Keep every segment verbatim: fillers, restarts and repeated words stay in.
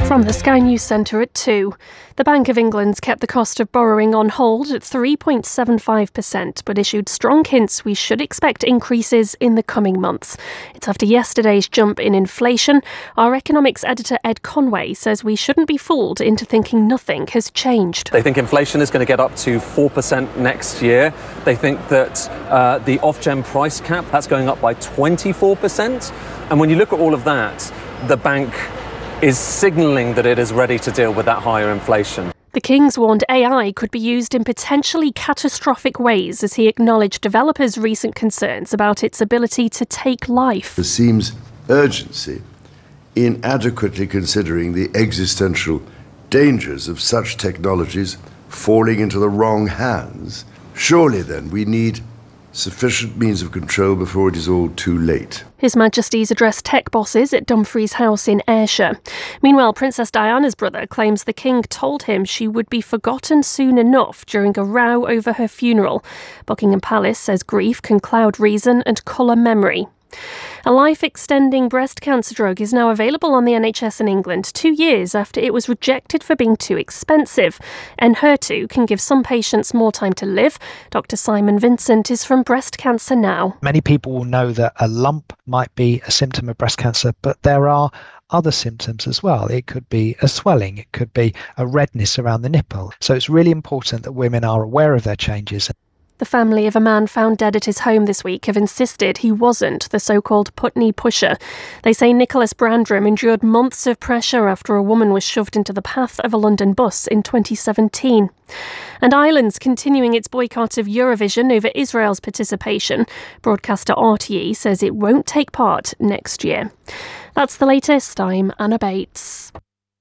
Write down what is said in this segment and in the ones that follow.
From the Sky News Centre at two. The Bank of England's kept the cost of borrowing on hold at three point seven five percent, but issued strong hints we should expect increases in the coming months. It's after yesterday's jump in inflation. Our economics editor Ed Conway says we shouldn't be fooled into thinking nothing has changed. They think inflation is going to get up to four percent next year. They think that uh, the Ofgem price cap, that's going up by twenty-four percent. And when you look at all of that, the bank is signalling that it is ready to deal with that higher inflation. The Kings warned A I could be used in potentially catastrophic ways as he acknowledged developers' recent concerns about its ability to take life. There seems urgency in adequately considering the existential dangers of such technologies falling into the wrong hands. Surely then we need sufficient means of control before it is all too late. His Majesty's addressed tech bosses at Dumfries House in Ayrshire. Meanwhile, Princess Diana's brother claims the King told him she would be forgotten soon enough during a row over her funeral. Buckingham Palace says grief can cloud reason and colour memory. A life-extending breast cancer drug is now available on the N H S in England two years after it was rejected for being too expensive. Enhertu can give some patients more time to live. Doctor Simon Vincent is from Breast Cancer Now. Many people will know that a lump might be a symptom of breast cancer, but there are other symptoms as well. It could be a swelling, it could be a redness around the nipple. So it's really important that women are aware of their changes. The family of a man found dead at his home this week have insisted he wasn't the so-called Putney pusher. They say Nicholas Brandram endured months of pressure after a woman was shoved into the path of a London bus in twenty seventeen. And Ireland's continuing its boycott of Eurovision over Israel's participation. Broadcaster R T E says it won't take part next year. That's the latest. I'm Anna Bates.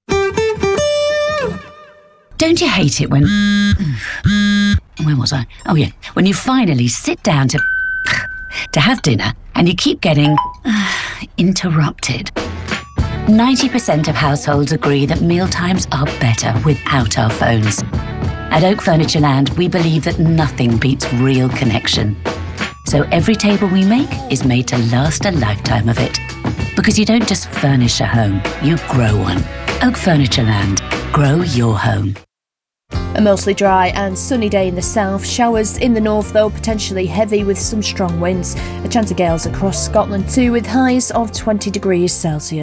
Don't you hate it when... Where was I? Oh, yeah. When you finally sit down to... to have dinner and you keep getting... interrupted. ninety percent of households agree that mealtimes are better without our phones. At Oak Furniture Land, we believe that nothing beats real connection. So every table we make is made to last a lifetime of it. Because you don't just furnish a home, you grow one. Oak Furniture Land. Grow your home. A mostly dry and sunny day in the south. Showers in the north, though, potentially heavy with some strong winds. A chance of gales across Scotland too, with highs of twenty degrees Celsius.